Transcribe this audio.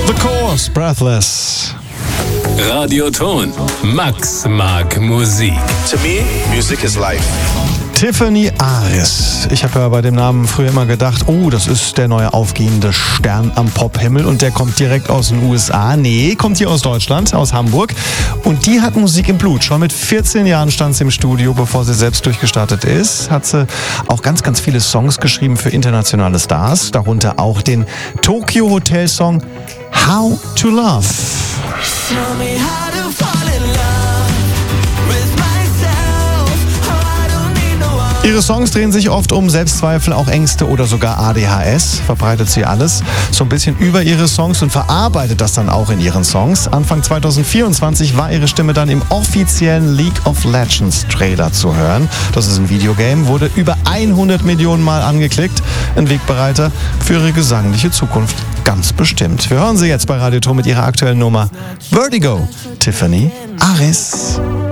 The Course, Breathless. Radioton. Max mag Musik. To me, music is life. Tiffany Aris. Ich habe ja bei dem Namen früher immer gedacht, oh, das ist der neue aufgehende Stern am Pophimmel und der kommt direkt aus den USA. Nee, kommt hier aus Deutschland, aus Hamburg. Und die hat Musik im Blut. Schon mit 14 Jahren stand sie im Studio, bevor sie selbst durchgestartet ist. Hat sie auch ganz, ganz viele Songs geschrieben für internationale Stars. Darunter auch den Tokyo Hotel Song How to Love. Tell me how to fall in love with myself. Oh, I don't need no one. Ihre Songs drehen sich oft um Selbstzweifel, auch Ängste oder sogar ADHS. Verbreitet sie alles so ein bisschen über ihre Songs und verarbeitet das dann auch in ihren Songs. Anfang 2024 war ihre Stimme dann im offiziellen League of Legends Trailer zu hören. Das ist ein Videogame, wurde über 100 Millionen Mal angeklickt. Ein Wegbereiter für ihre gesangliche Zukunft. Ganz bestimmt. Wir hören sie jetzt bei Radioton mit ihrer aktuellen Nummer Vertigo, Tiffany Aris.